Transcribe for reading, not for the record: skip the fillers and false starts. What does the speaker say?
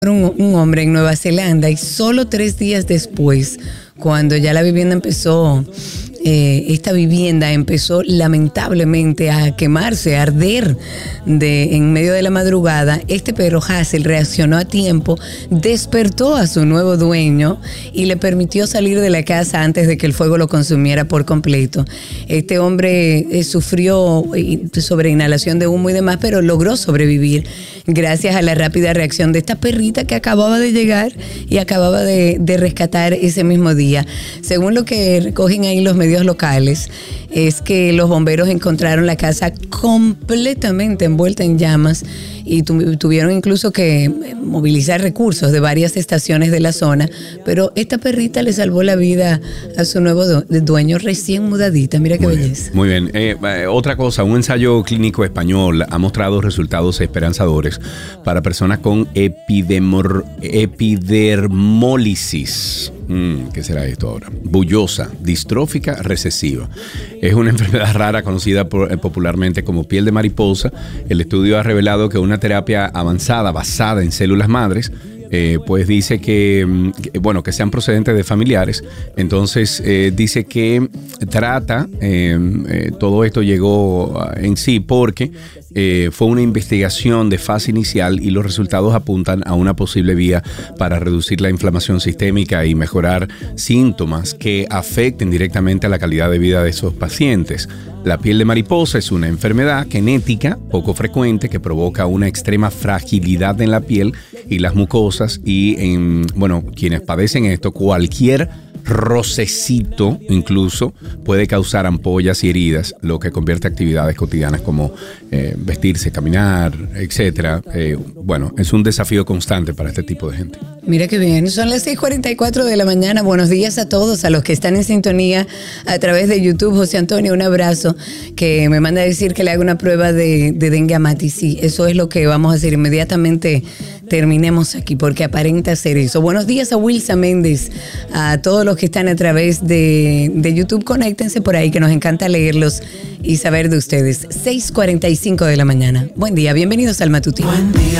un hombre en Nueva Zelanda y solo 3 días después, cuando ya la vivienda empezó, esta vivienda empezó lamentablemente a quemarse, a arder en medio de la madrugada. Este perro Hazel reaccionó a tiempo, despertó a su nuevo dueño y le permitió salir de la casa antes de que el fuego lo consumiera por completo. Este hombre sufrió sobre inhalación de humo y demás, pero logró sobrevivir gracias a la rápida reacción de esta perrita que acababa de llegar y acababa de rescatar ese mismo día. Según lo que recogen ahí los medios locales, es que los bomberos encontraron la casa completamente envuelta en llamas y tuvieron incluso que movilizar recursos de varias estaciones de la zona, pero esta perrita le salvó la vida a su nuevo dueño recién mudadita. Mira qué belleza. Muy bien. Otra cosa, un ensayo clínico español ha mostrado resultados esperanzadores para personas con epidermólisis. ¿Qué será esto ahora? Bullosa, distrófica recesiva. Es una enfermedad rara conocida popularmente como piel de mariposa. El estudio ha revelado que una terapia avanzada basada en células madres pues dice que sean procedentes de familiares. Entonces dice que trata, todo esto llegó en sí porque fue una investigación de fase inicial y los resultados apuntan a una posible vía para reducir la inflamación sistémica y mejorar síntomas que afecten directamente a la calidad de vida de esos pacientes. La piel de mariposa es una enfermedad genética poco frecuente que provoca una extrema fragilidad en la piel y las mucosas y quienes padecen esto, cualquier rocecito incluso puede causar ampollas y heridas, lo que convierte actividades cotidianas como vestirse, caminar, etcétera. Es un desafío constante para este tipo de gente. Mira qué bien, son las 6:44 de la mañana. Buenos días a todos, a los que están en sintonía a través de YouTube. José Antonio, un abrazo, que me manda a decir que le haga una prueba de dengue a Mati. Sí, eso es lo que vamos a hacer inmediatamente terminemos aquí, porque aparenta ser eso. Buenos días a Wilsa Méndez, a todos los que están a través de YouTube. Conéctense por ahí, que nos encanta leerlos y saber de ustedes. 6:45 de la mañana. Buen día, bienvenidos al Matutino. Buen día.